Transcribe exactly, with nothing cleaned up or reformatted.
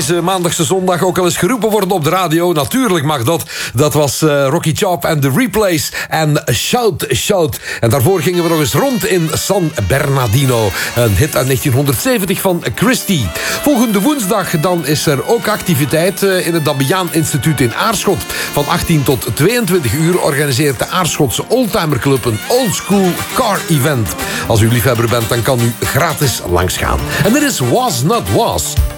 Deze maandagse zondag ook al eens geroepen worden op de radio. Natuurlijk mag dat. Dat was uh, Rocky Chop en The Replays en Shout, Shout. En daarvoor gingen we nog eens rond in San Bernardino. Een hit uit negentienhonderdzeventig van Christie. Volgende woensdag dan is er ook activiteit uh, in het Dabiaan Instituut in Aarschot. Van achttien tot tweeëntwintig uur organiseert de Aarschotse Oldtimer Club een Old School Car Event. Als u liefhebber bent, dan kan u gratis langsgaan. En dit is Was Not Was.